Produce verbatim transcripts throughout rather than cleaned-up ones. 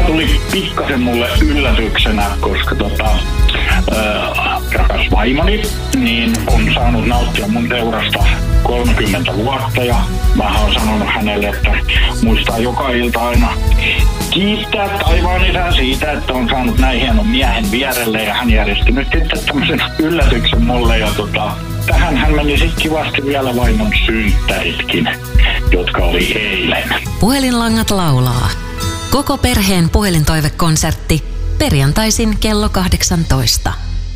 Tämä tuli pikkasen mulle yllätyksenä, koska tota, ää, rakas vaimoni niin on saanut nauttia mun seurasta kolmekymmentä vuotta ja mä oon sanonut hänelle, että muistaa joka ilta aina kiittää taivaan isää siitä, että on saanut näin hienon miehen vierelle ja hän järjesti nyt sitten tämmöisen yllätyksen mulle ja tota, tähän hän meni sitten kivasti vielä vaimon synttäritkin, jotka oli eilen. Puhelinlangat laulaa. Koko perheen puhelintoivekonsertti perjantaisin kello kahdeksantoista.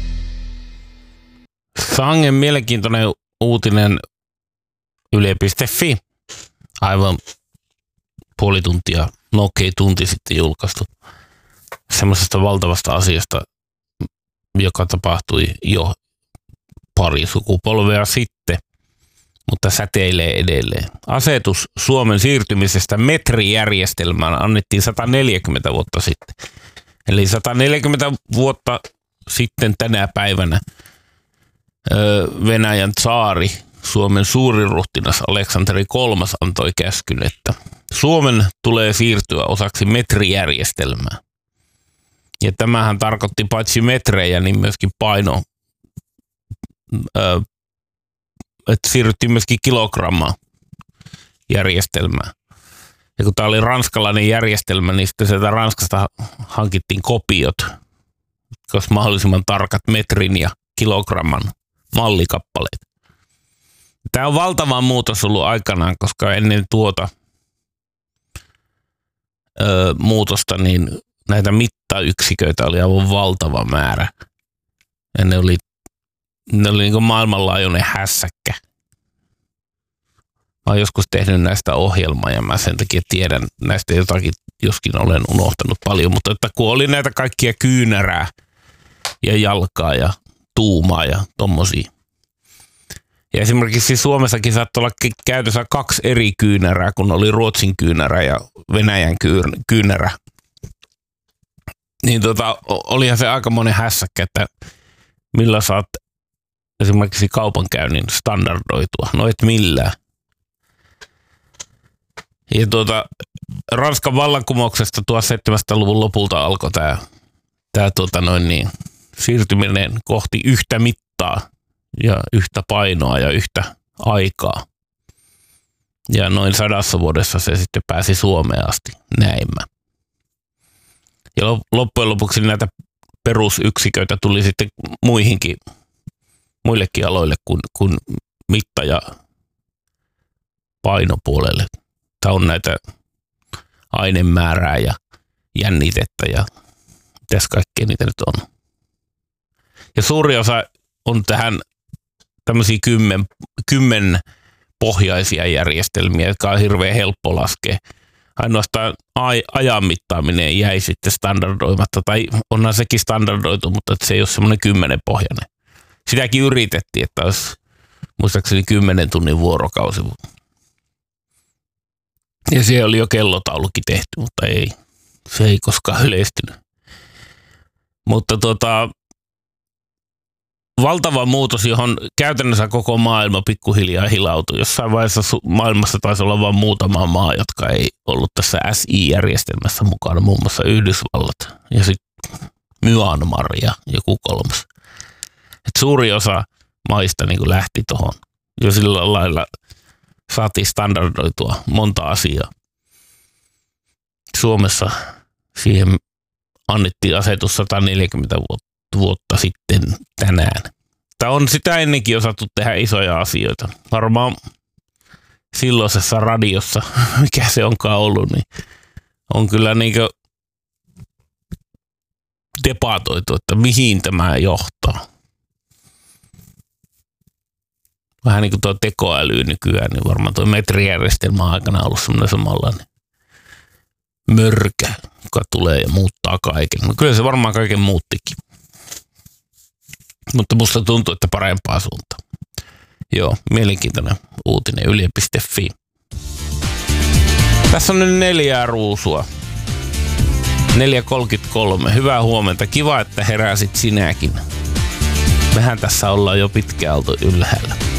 Sangen mielenkiintoinen uutinen yle piste fi. Aivan puoli tuntia, no okei, tunti sitten julkaistu. Semmoisesta valtavasta asiasta, joka tapahtui jo pari sukupolvea sitten, mutta säteilee edelleen. Asetus Suomen siirtymisestä metrijärjestelmään annettiin sata neljäkymmentä vuotta sitten. Eli sata neljäkymmentä vuotta sitten tänä päivänä Venäjän tsaari, Suomen suuriruhtinas Aleksanteri kolmas antoi käskyn, että Suomen tulee siirtyä osaksi metrijärjestelmää. Ja tämähän tarkoitti paitsi metrejä, niin myöskin paino, että siirryttiin myöskin kilogrammaa järjestelmää. Ja kun tämä oli ranskalainen järjestelmä, niin sitten sieltä Ranskasta hankittiin kopiot, koska mahdollisimman tarkat metrin ja kilogramman mallikappaleet. Tämä on valtava muutos ollut aikanaan, koska ennen tuota ö, muutosta niin näitä mittayksiköitä oli aivan valtava määrä. Ja ne oli, ne oli niin kuin maailmanlaajuinen hässäkkä. Mä oon joskus tehnyt näistä ohjelmaa ja mä sen takia tiedän näistä jotakin, joskin olen unohtanut paljon. Mutta että kun oli näitä kaikkia kyynärää ja jalkaa ja tuumaa ja tommosia. Ja esimerkiksi Suomessakin saattoi olla käytössä kaksi eri kyynärää, kun oli Ruotsin kyynärä ja Venäjän kyynärä. Niin tota, olihan se aikamoinen hässäkkä, että millä saat esimerkiksi kaupankäynnin standardoitua. No et millään. Ja tuota, Ranskan vallankumouksesta tuhatseitsemänsataaluvun lopulta alkoi tämä tää, tuota, noin niin, siirtyminen kohti yhtä mittaa ja yhtä painoa ja yhtä aikaa. Ja noin sadassa vuodessa se sitten pääsi Suomeen asti, näimmä. Ja loppujen lopuksi näitä perusyksiköitä tuli sitten muihinkin, muillekin aloille kuin, kuin mitta- ja painopuolelle. Tämä on näitä ainemäärää ja jännitettä ja mitäs kaikkea niitä nyt on. Ja suuri osa on tähän tämmöisiä kymmen, kymmen pohjaisia järjestelmiä, jotka on hirveän helppo laskea. Ainoastaan aj- ajan mittaaminen jäi sitten standardoimatta, tai onhan sekin standardoitu, mutta se ei ole semmoinen kymmenen pohjainen. Sitäkin yritettiin, että olisi muistaakseni kymmenen tunnin vuorokausi. Ja siellä oli jo kellotaulukin tehty, mutta ei, se ei koskaan yleistynyt. Mutta tota, valtava muutos, johon käytännössä koko maailma pikkuhiljaa hilautui. Jossain vaiheessa maailmassa taisi olla vain muutama maa, jotka ei ollut tässä S I-järjestelmässä mukana, muun muassa Yhdysvallat ja sitten Myanmar ja joku kolmas. Et suuri osa maista niin kuin lähti tuohon. Jo sillä lailla saatiin standardoitua monta asiaa. Suomessa siihen annettiin asetus sata neljäkymmentä vuotta sitten tänään. Tämä on sitä ennenkin osattu tehdä isoja asioita. Varmaan silloisessa radiossa, mikä se onkaan ollut, niin on kyllä niinkö debatoitu, että mihin tämä johtaa. Vähän niin kuin tuo tekoäly nykyään, niin varmaan tuo metrijärjestelmä on aikana ollut semmoinen samanlainen mörkä, joka tulee ja muuttaa kaiken. No kyllä se varmaan kaiken muuttikin. Mutta musta tuntuu, että parempaa suuntaan. Joo, mielenkiintoinen uutinen yle piste fi. Tässä on nyt neljää ruusua. neljä kolmekymmentäkolme. Hyvää huomenta. Kiva, että heräsit sinäkin. Mehän tässä ollaan jo pitkään oltu ylhäällä.